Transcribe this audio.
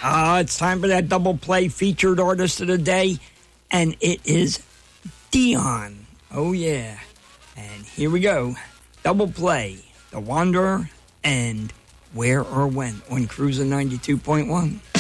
It's time for that double play featured artist of the day, and it is Dion. Oh, yeah. And here we go. Double play, The Wanderer and Where or When on Cruiser 92.1.